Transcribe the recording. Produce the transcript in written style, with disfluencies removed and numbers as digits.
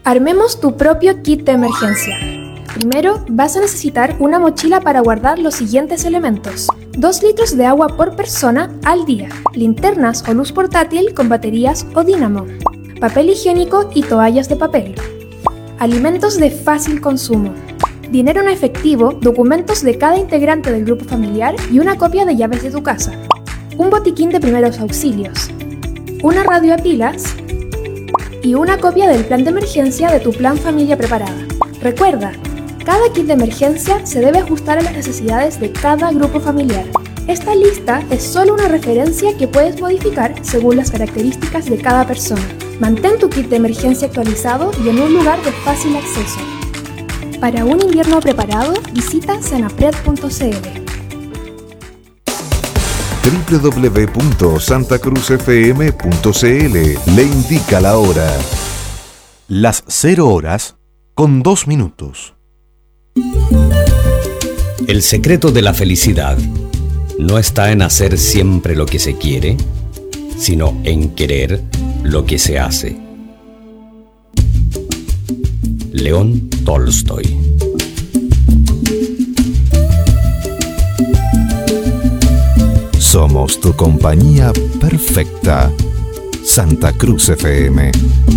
Armemos tu propio kit de emergencia. Primero, vas a necesitar una mochila para guardar los siguientes elementos: 2 litros de agua por persona al día, linternas o luz portátil con baterías o dínamo, papel higiénico y toallas de papel, alimentos de fácil consumo, dinero en efectivo, documentos de cada integrante del grupo familiar y una copia de llaves de tu casa, un botiquín de primeros auxilios, una radio a pilas y una copia del plan de emergencia de tu plan familia preparada. Recuerda, cada kit de emergencia se debe ajustar a las necesidades de cada grupo familiar. Esta lista es solo una referencia que puedes modificar según las características de cada persona. Mantén tu kit de emergencia actualizado y en un lugar de fácil acceso. Para un invierno preparado, visita senapred.cl. www.santacruzfm.cl le indica la hora. Las 0 horas con 2 minutos. El secreto de la felicidad no está en hacer siempre lo que se quiere, sino en querer lo que se hace. León Tolstoy. Somos tu compañía perfecta. Santa Cruz FM.